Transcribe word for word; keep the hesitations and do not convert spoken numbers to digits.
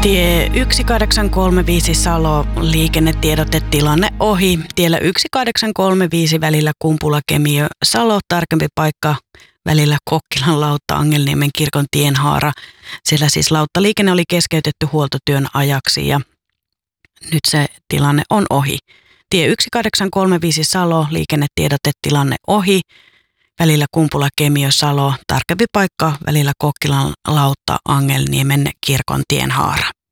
Tie yksi kahdeksan kolme viisi Salo, liikennetiedote tilanne ohi. Tiellä yksi kahdeksan kolme viisi välillä Kumpula-Kemiö Salo, tarkempi paikka välillä Kokkilan lautta Angelniemen kirkon tienhaara. Siellä siis lauttaliikenne oli keskeytetty huoltotyön ajaksi ja nyt se tilanne on ohi. Tie yksi kahdeksan kolme viisi Salo, liikennetiedote tilanne ohi. Välillä Kumpula-Kemiö Salo, tarkempi paikka välillä Kokkilan lautta Angelniemen kirkon tienhaara.